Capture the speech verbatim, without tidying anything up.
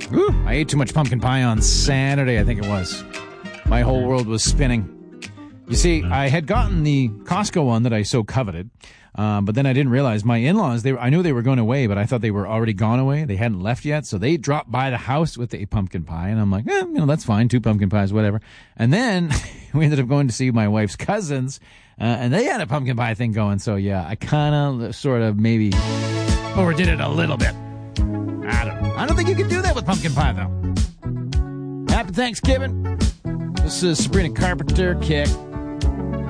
Ooh, I ate too much pumpkin pie on Saturday, I think it was. My whole world was spinning. You see, I had gotten the Costco one that I so coveted, um, but then I didn't realize my in-laws, they were, I knew they were going away, but I thought they were already gone away. They hadn't left yet, so they dropped by the house with a pumpkin pie, and I'm like, eh, you know, that's fine, two pumpkin pies, whatever. And then we ended up going to see my wife's cousins, uh, and they had a pumpkin pie thing going, so yeah, I kind of sort of maybe overdid it a little bit. I don't know. I don't think you can do that with pumpkin pie, though. Happy Thanksgiving. This is Sabrina Carpenter, Kick.